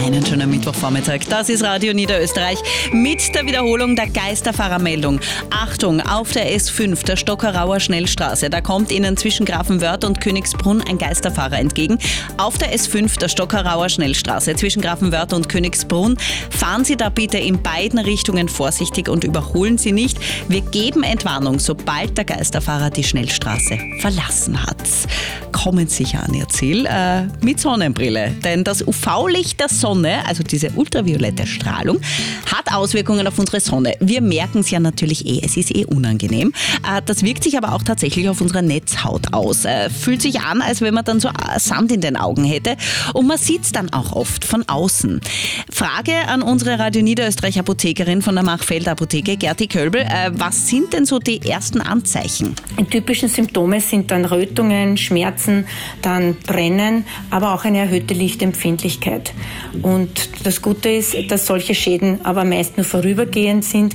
Einen schönen Mittwochvormittag. Das ist Radio Niederösterreich mit der Wiederholung der Geisterfahrermeldung. Achtung, auf der S5, der Stockerauer Schnellstraße, da kommt Ihnen zwischen Grafenwörth und Königsbrunn ein Geisterfahrer entgegen. Auf der S5, der Stockerauer Schnellstraße, zwischen Grafenwörth und Königsbrunn, fahren Sie da bitte in beiden Richtungen vorsichtig und überholen Sie nicht. Wir geben Entwarnung, sobald der Geisterfahrer die Schnellstraße verlassen hat. Kommen Sie sicher an Ihr Ziel mit Sonnenbrille, denn das UV-Licht der Sonne, also diese ultraviolette Strahlung, hat Auswirkungen auf unsere Sonne. Wir merken es ja natürlich es ist unangenehm. Das wirkt sich aber auch tatsächlich auf unsere Netzhaut aus. Fühlt sich an, als wenn man dann so Sand in den Augen hätte und man sieht es dann auch oft von außen. Frage an unsere Radio Niederösterreich Apothekerin von der Machfelder Apotheke, Gerti Kölbel. Was sind denn so die ersten Anzeichen? Die typischen Symptome sind dann Rötungen, Schmerzen, dann Brennen, aber auch eine erhöhte Lichtempfindlichkeit. Und das Gute ist, dass solche Schäden aber meist nur vorübergehend sind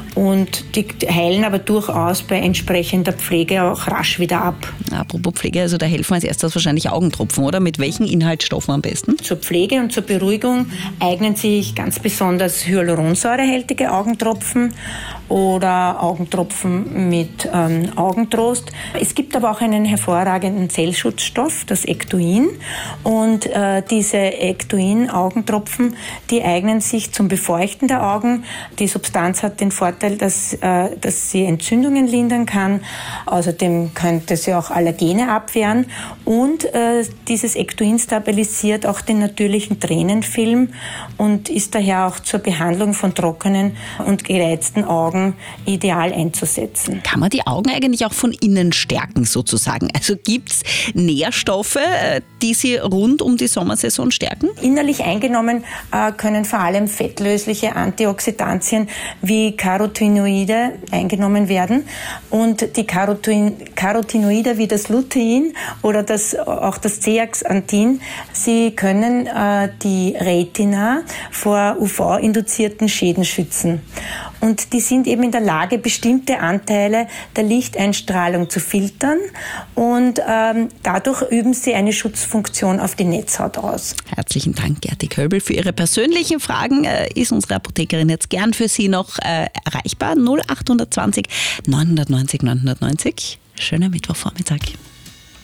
und die heilen aber durchaus bei entsprechender Pflege auch rasch wieder ab. Apropos Pflege, also da helfen als erstes wahrscheinlich Augentropfen, oder? Mit welchen Inhaltsstoffen am besten? Zur Pflege und zur Beruhigung eignen sich ganz besonders hyaluronsäurehaltige Augentropfen oder Augentropfen mit Augentrost. Es gibt aber auch einen hervorragenden Zellschutzstoff, das Ectoin. Und diese Ectoin-Augentropfen, die eignen sich zum Befeuchten der Augen. Die Substanz hat den Vorteil, dass sie Entzündungen lindern kann. Außerdem könnte sie auch Allergene abwehren. Und dieses Ectoin stabilisiert auch den natürlichen Tränenfilm und ist daher auch zur Behandlung von trockenen und gereizten Augen ideal einzusetzen. Kann man die Augen eigentlich auch von innen stärken sozusagen? Also gibt es Nährstoffe, die sie rund um die Sommersaison stärken? Innerlich eingenommen können vor allem fettlösliche Antioxidantien wie Carotinoide eingenommen werden. Und die Carotinoide wie das Lutein oder auch das Zeaxanthin, sie können die Retina vor UV-induzierten Schäden schützen. Und die sind eben in der Lage, bestimmte Anteile der Lichteinstrahlung zu filtern und dadurch üben sie eine Schutzfunktion auf die Netzhaut aus. Herzlichen Dank, Gerti Kölbel. Für Ihre persönlichen Fragen ist unsere Apothekerin jetzt gern für Sie noch erreichbar. 0820 990 990. Schönen Mittwochvormittag.